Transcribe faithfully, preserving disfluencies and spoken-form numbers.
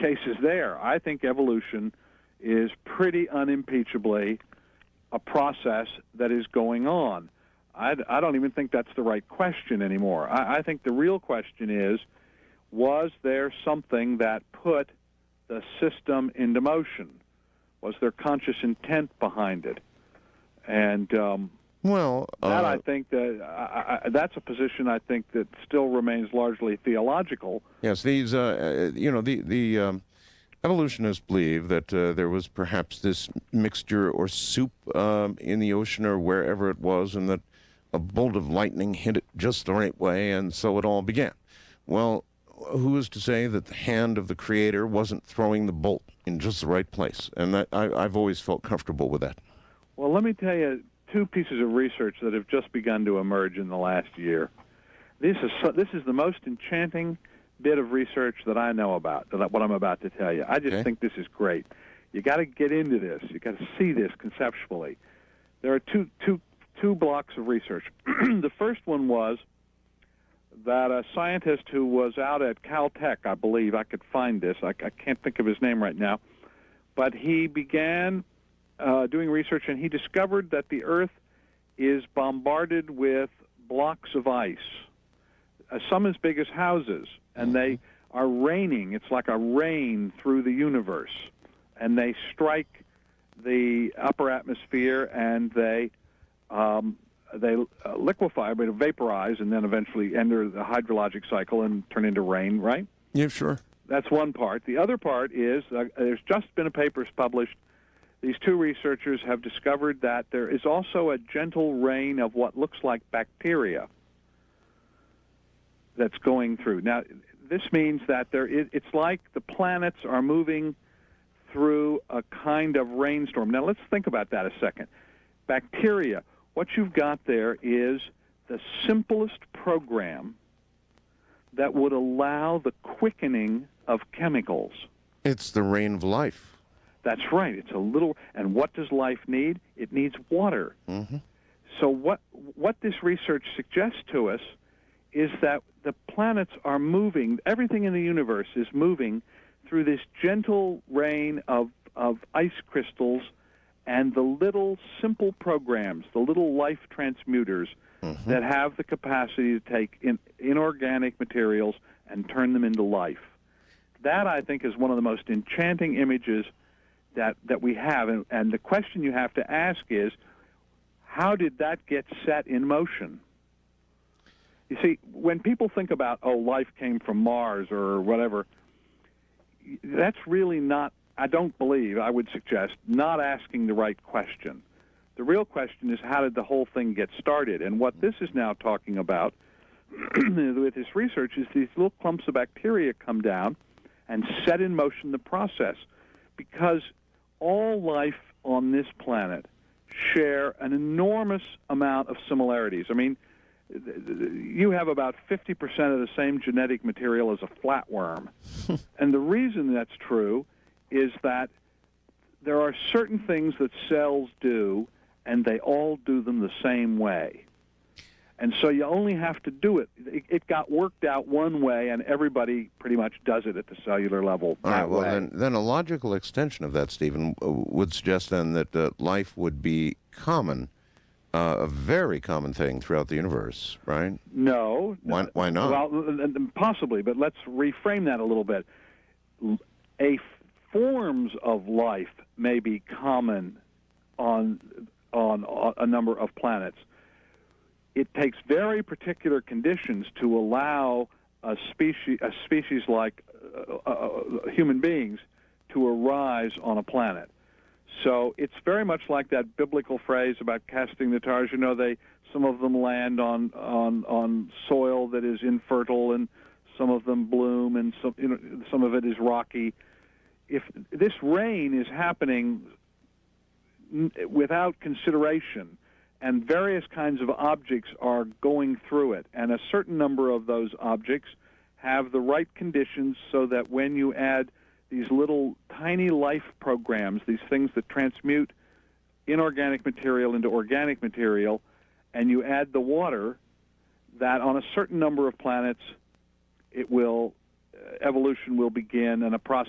cases there. I think evolution is pretty unimpeachably a process that is going on. I, I don't even think that's the right question anymore. I, I think the real question is, was there something that put the system into motion? Was there conscious intent behind it? And um, well, uh, that I think that I, I, that's a position I think that still remains largely theological. Yes, these uh, you know the the um, evolutionists believe that uh, there was perhaps this mixture or soup um, in the ocean or wherever it was, and that a bolt of lightning hit it just the right way, and so it all began. Well, who is to say that the hand of the Creator wasn't throwing the bolt in just the right place? And that, I, I've always felt comfortable with that. Well, let me tell you two pieces of research that have just begun to emerge in the last year. This is this is the most enchanting bit of research that I know about, that what I'm about to tell you. I just Okay. think this is great. You got to get into this. You got to see this conceptually. There are two two two blocks of research. The first one was that a scientist who was out at Caltech, I believe, I could find this, I, I can't think of his name right now, but he began uh, doing research, and he discovered that the Earth is bombarded with blocks of ice, uh, some as big as houses, and they are raining. It's like a rain through the universe, and they strike the upper atmosphere, and they um, they uh, liquefy, but vaporize, and then eventually enter the hydrologic cycle and turn into rain, right? Yeah, sure. That's one part. The other part is uh, there's just been a paper published. These two researchers have discovered that there is also a gentle rain of what looks like bacteria that's going through. Now, this means that there is, it's like the planets are moving through a kind of rainstorm. Now, let's think about that a second. Bacteria. What you've got there is the simplest program that would allow the quickening of chemicals. It's the rain of life. That's right. It's a little, and what does life need? It needs water. Mm-hmm. So what what this research suggests to us is that the planets are moving, everything in the universe is moving through this gentle rain of, of ice crystals and the little simple programs, the little life transmuters mm-hmm. that have the capacity to take in, inorganic materials and turn them into life. That, I think, is one of the most enchanting images that, that we have. And, and the question you have to ask is, how did that get set in motion? You see, when people think about, oh, life came from Mars or whatever, that's really not, I don't believe, I would suggest, not asking the right question. The real question is, how did the whole thing get started? And what this is now talking about with this research is these little clumps of bacteria come down and set in motion the process, because all life on this planet share an enormous amount of similarities. I mean, you have about fifty percent of the same genetic material as a flatworm. And the reason that's true is that there are certain things that cells do, and they all do them the same way. And so you only have to do it. It, it got worked out one way, and everybody pretty much does it at the cellular level All that right, well, way. then, then a logical extension of that, Stephen, would suggest then that uh, life would be common, uh, a very common thing throughout the universe, right? No. Why, why not? Well, possibly, but let's reframe that a little bit. A forms of life may be common on on a number of planets. It takes very particular conditions to allow a species, a species like uh, uh, human beings to arise on a planet. So it's very much like that biblical phrase about casting the tares. You know, they some of them land on on on soil that is infertile, and some of them bloom, and some you know some of it is rocky. If this rain is happening without consideration, and various kinds of objects are going through it, and a certain number of those objects have the right conditions so that when you add these little tiny life programs, these things that transmute inorganic material into organic material, and you add the water, that on a certain number of planets, it will, uh, evolution will begin, and a process